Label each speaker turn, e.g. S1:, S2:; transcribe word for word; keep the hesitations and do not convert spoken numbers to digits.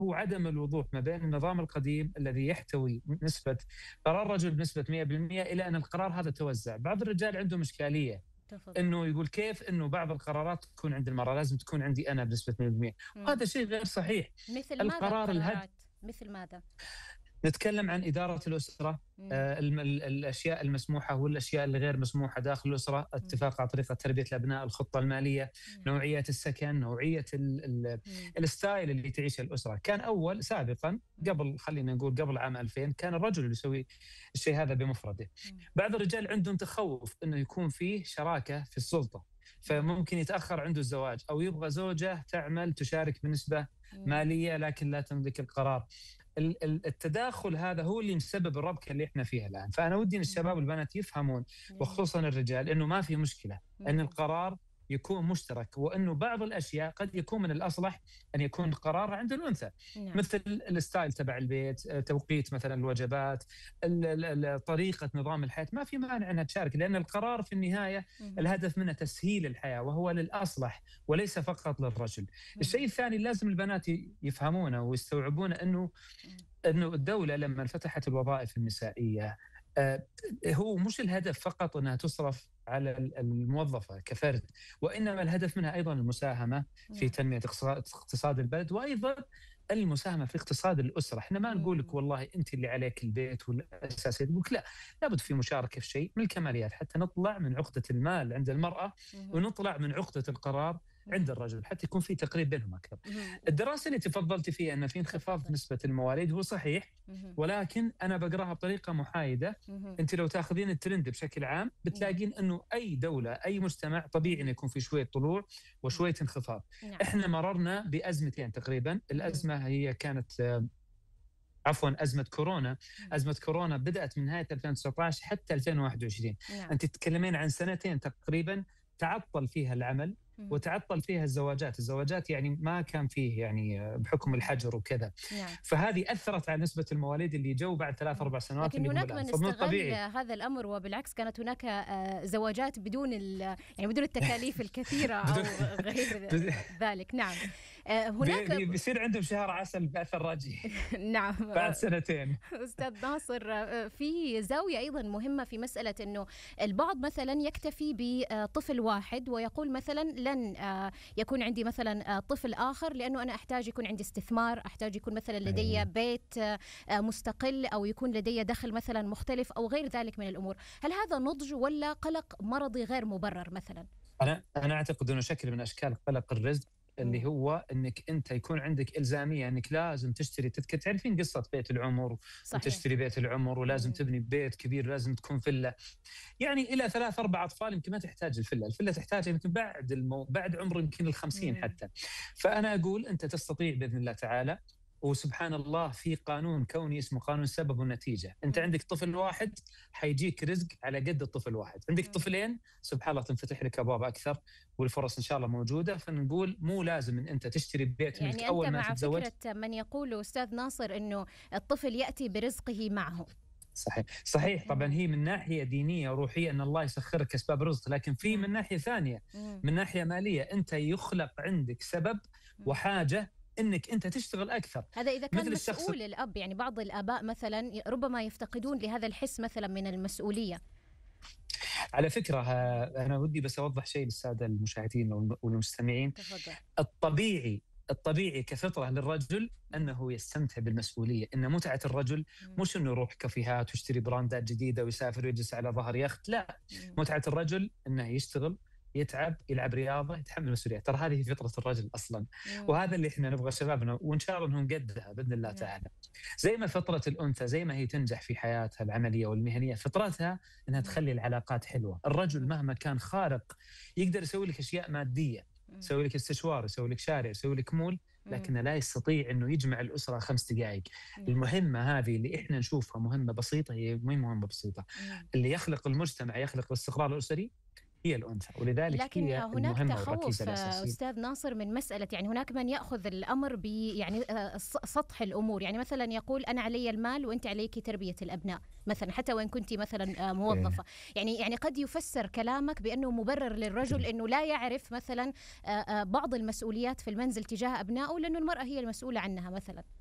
S1: هو عدم الوضوح ما بين النظام القديم الذي يحتوي نسبة قرار الرجل بنسبة مئة بالمئة إلى أن القرار هذا توزع. بعض الرجال عندهم إشكالية
S2: تفضل.
S1: انه يقول كيف انه بعض القرارات تكون عند المراه لازم تكون عندي انا بنسبه مئة بالمئة، وهذا شيء غير صحيح.
S2: مثل
S1: القرار
S2: ماذا
S1: الهد
S2: القرارات؟ مثل ماذا؟
S1: نتكلم عن إدارة الأسرة، آه الأشياء المسموحة والأشياء اللي غير مسموحة داخل الأسرة، اتفاق على طريقة تربية الأبناء، الخطة المالية، مم. نوعية السكن، نوعية الستايل اللي تعيشه الأسرة. كان أول سابقا قبل خلينا نقول قبل عام ألفين كان الرجل اللي يسوي الشيء هذا بمفرده. مم. بعض الرجال عندهم تخوف أنه يكون فيه شراكة في السلطة، فممكن يتأخر عنده الزواج أو يبغى زوجة تعمل تشارك بنسبة مالية لكن لا تملك القرار. التداخل هذا هو اللي مسبب الربكة اللي احنا فيها الآن. فأنا ودي أن الشباب والبنات يفهمون وخصوصا الرجال أنه ما في مشكلة أن القرار يكون مشترك، وأنه بعض الأشياء قد يكون من الأصلح أن يكون القرار عند الأنثى، نعم. مثل الستايل تبع البيت، توقيت مثلا الوجبات، طريقة نظام الحياة، ما في مانع أنها تشارك، لأن القرار في النهاية الهدف منه تسهيل الحياة وهو للأصلح وليس فقط للرجل. الشيء الثاني لازم البنات يفهمونه ويستوعبونه أنه أنه الدولة لما فتحت الوظائف النسائية آه هو مش الهدف فقط أنها تصرف على الموظفة كفرد، وإنما الهدف منها أيضا المساهمة في تنمية اقتصاد البلد، وأيضا المساهمة في اقتصاد الأسرة. احنا ما نقول لك والله أنت اللي عليك البيت والأساسيات، نقول لا، لابد في مشاركة في شيء من الكماليات حتى نطلع من عقدة المال عند المرأة ونطلع من عقدة القرار عند الرجل، حتى يكون في تقريب بينهم أكثر. الدراسة اللي تفضلت فيها أن في انخفاض في نسبة المواليد هو صحيح، ولكن أنا بقراها بطريقة محايدة. أنت لو تأخذين الترند بشكل عام بتلاقين أنه أي دولة أي مجتمع طبيعي أن يكون في شوية طلوع وشوية انخفاض. إحنا مررنا بأزمتين تقريبا. الأزمة هي كانت عفوا أزمة كورونا. أزمة كورونا بدأت من نهاية ألفين وتسعة عشر حتى ألفين وواحد وعشرين. أنت تتكلمين عن سنتين تقريبا تعطل فيها العمل وتعطل فيها الزواجات. الزواجات يعني ما كان فيه يعني بحكم الحجر وكذا. نعم. فهذه أثرت على نسبة المواليد اللي جو بعد ثلاث أربع سنوات.
S2: لكن هناك من استغل هذا الأمر، وبالعكس كانت هناك زواجات بدون يعني بدون التكاليف الكثيرة أو غير ذلك. نعم.
S1: هناك بيصير عندهم شهر عسل بأثر رجي.
S2: نعم.
S1: بعد سنتين.
S2: أستاذ ناصر، في زاوية أيضا مهمة في مسألة أنه البعض مثلا يكتفي بطفل واحد ويقول مثلا لن يكون عندي مثلا طفل آخر لأنه أنا أحتاج يكون عندي استثمار، أحتاج يكون مثلا لدي بيت مستقل أو يكون لدي دخل مثلا مختلف أو غير ذلك من الأمور. هل هذا نضج ولا قلق مرضي غير مبرر مثلا؟
S1: أنا أنا أعتقد أنه شكل من أشكال قلق الرزق اللي هو انك انت يكون عندك الزاميه انك لازم تشتري تذكر. تعرفين قصه بيت العمر، صحيح. وتشتري بيت العمر ولازم مم. تبني بيت كبير، لازم تكون فيلا. يعني الى ثلاث اربع اطفال يمكن ما تحتاج الفيلا، الفيلا تحتاج يمكن بعد المو... بعد عمر يمكن الخمسين مم. حتى. فانا اقول انت تستطيع باذن الله تعالى، وسبحان الله في قانون كوني اسمه قانون السبب والنتيجة. أنت م. عندك طفل واحد حيجيك رزق على قد الطفل واحد، عندك م. طفلين سبحان الله تنفتح لك أبواب أكثر والفرص إن شاء الله موجودة. فنقول مو لازم أن أنت تشتري بيت
S2: يعني
S1: ملك أول ما تتزوج.
S2: يعني أنت مع فكرة من يقول أستاذ ناصر أنه الطفل يأتي برزقه معه.
S1: صحيح صحيح. طبعا هي من ناحية دينية وروحية أن الله يسخرك أسباب رزق، لكن في من ناحية ثانية من ناحية مالية أنت يخلق عندك سبب وحاجة انك انت تشتغل اكثر.
S2: هذا اذا كان مسؤول الاب، يعني بعض الاباء مثلا ربما يفتقدون لهذا الحس مثلا من المسؤوليه.
S1: على فكره انا ودي بس اوضح شيء للساده المشاهدين والمستمعين.
S2: تفضل.
S1: الطبيعي الطبيعي كفطره للرجل انه يستمتع بالمسؤوليه، ان متعه الرجل مش انه يروح كافيهات ويشتري براندات جديده ويسافر ويجلس على ظهر يخت، لا. متعه الرجل انه يشتغل، يتعب، يلعب رياضة، يتحمل مسؤوليات. ترى هذه فطرة الرجل أصلاً. مم. وهذا اللي إحنا نبغى شبابنا وإن شاء الله أنهم قدها بإذن الله مم. تعالى. زي ما فطرة الأنثى زي ما هي تنجح في حياتها العملية والمهنية، فطرتها أنها تخلي العلاقات حلوة. الرجل مهما كان خارق يقدر يسوي لك أشياء مادية، يسوي لك استشوار، يسوي لك شارع، يسوي لك مول، لكنه لا يستطيع أنه يجمع الأسرة خمس دقائق. المهمة هذه اللي إحنا نشوفها مهمة بسيطة، هي مهمة بسيطة. اللي يخلق المجتمع، يخلق الاستقرار الأسري، هي الأنثى، ولذلك
S2: لكن
S1: هي
S2: هناك
S1: المهمة
S2: تخوّف
S1: والركيزة الأساسية.
S2: أستاذ ناصر من مسألة، يعني هناك من يأخذ الأمر ب يعني آآ س سطح الأمور، يعني مثلًا يقول أنا علي المال وأنتِ عليكِ تربية الأبناء، مثلًا حتى وإن كنتِ مثلًا آآ
S1: إيه.
S2: موظفة، يعني يعني قد يُفسّر كلامك بأنه مُبرر للرجل إنه لا يعرف مثلًا آآ آآ بعض المسؤوليات في المنزل تجاه أبنائه، لأنه المرأة هي المسؤولة عنها مثلًا.